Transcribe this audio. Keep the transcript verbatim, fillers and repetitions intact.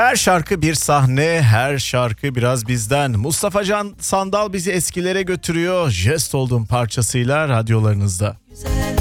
Her şarkı bir sahne, her şarkı biraz bizden. Mustafa Can Sandal bizi eskilere götürüyor. Jest oldum parçasıyla radyolarınızda. Güzel.